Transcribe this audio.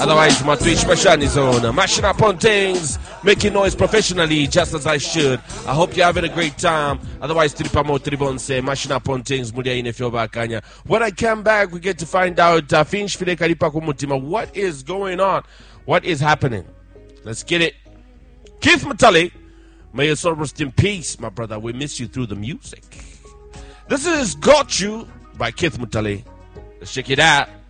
Otherwise, my Twitch Mashani Zone. Mashing up on things, making noise professionally, just as I should. I hope you're having a great time. Otherwise, Tripamo Tribonse, mashing up on things, Mudia in Kanya. When I come back, we get to find out Finch Fide Kalipa Kumutima. What is going on? What is happening? Let's get it. Keith Mutale, may your soul rest in peace, my brother. We miss you through the music. This is Got You by Keith Mutale. Let's check it out.